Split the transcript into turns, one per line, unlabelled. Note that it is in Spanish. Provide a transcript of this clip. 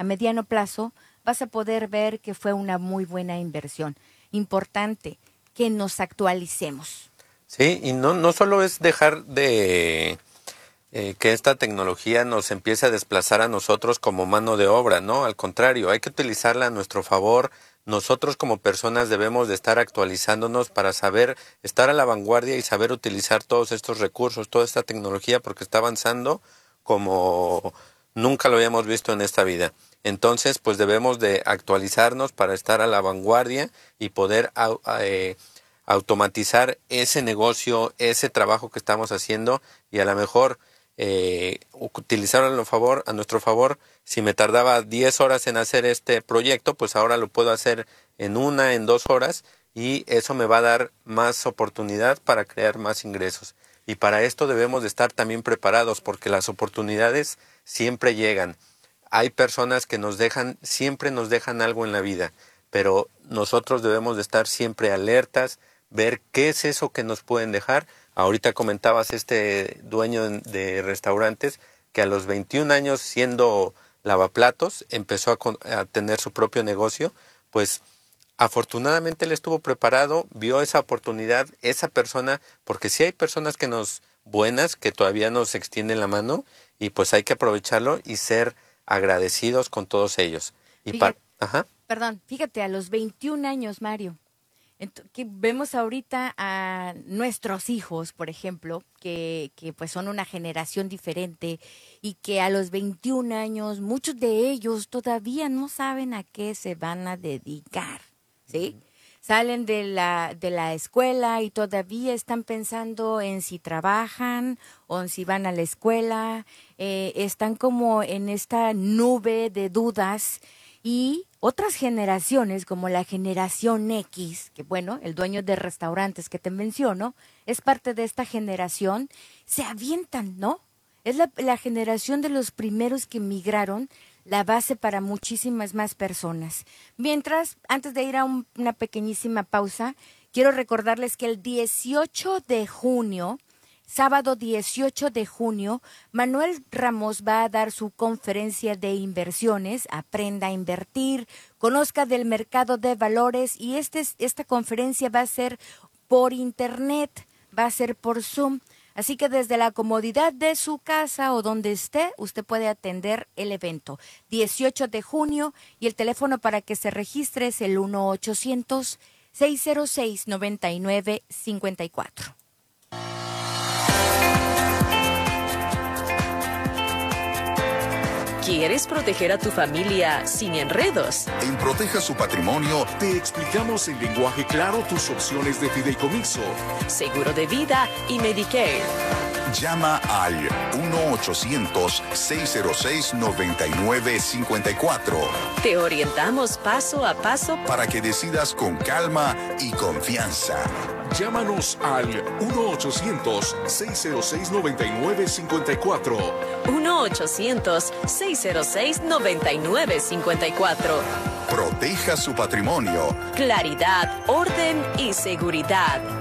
mediano plazo, vas a poder ver que fue una muy buena inversión. Importante que nos actualicemos.
Sí, y no solo es dejar de que esta tecnología nos empiece a desplazar a nosotros como mano de obra, ¿no? Al contrario, hay que utilizarla a nuestro favor. Nosotros como personas debemos de estar actualizándonos para saber estar a la vanguardia y saber utilizar todos estos recursos, toda esta tecnología, porque está avanzando como nunca lo habíamos visto en esta vida. Entonces, pues debemos de actualizarnos para estar a la vanguardia y poder automatizar ese negocio, ese trabajo que estamos haciendo y a lo mejor utilizarlo a nuestro favor. Si me tardaba 10 horas en hacer este proyecto, pues ahora lo puedo hacer en 2 horas y eso me va a dar más oportunidad para crear más ingresos. Y para esto debemos de estar también preparados porque las oportunidades siempre llegan. Hay personas que siempre nos dejan algo en la vida, pero nosotros debemos de estar siempre alertas, ver qué es eso que nos pueden dejar. Ahorita comentabas este dueño de restaurantes que a los 21 años siendo lavaplatos empezó a tener su propio negocio, pues afortunadamente él estuvo preparado, vio esa oportunidad, esa persona, porque sí hay personas buenas que todavía nos extienden la mano y pues hay que aprovecharlo y ser agradecidos con todos ellos.
Fíjate, a los 21 años, Mario, que vemos ahorita a nuestros hijos, por ejemplo, que pues son una generación diferente y que a los 21 años muchos de ellos todavía no saben a qué se van a dedicar, ¿sí? Salen de la escuela y todavía están pensando en si trabajan o en si van a la escuela, están como en esta nube de dudas. Y otras generaciones, como la generación X, que bueno, el dueño de restaurantes que te menciono, es parte de esta generación, se avientan, ¿no? Es la generación de los primeros que migraron, la base para muchísimas más personas. Mientras, antes de ir a una pequeñísima pausa, quiero recordarles que el 18 de junio, sábado 18 de junio, Manuel Ramos va a dar su conferencia de inversiones, Aprenda a Invertir, conozca del mercado de valores y esta conferencia va a ser por internet, va a ser por Zoom. Así que desde la comodidad de su casa o donde esté, usted puede atender el evento. 18 de junio y el teléfono para que se registre es el 1-800-606-9954.
¿Quieres proteger a tu familia sin enredos?
En Proteja su Patrimonio te explicamos en lenguaje claro tus opciones de fideicomiso,
seguro de vida y Medicare.
Llama al 1-800-606-9954.
Te orientamos paso a paso
para que decidas con calma y confianza. Llámanos al 1-800-606-9954.
1-800-606-9954.
Proteja su patrimonio.
Claridad, orden y seguridad.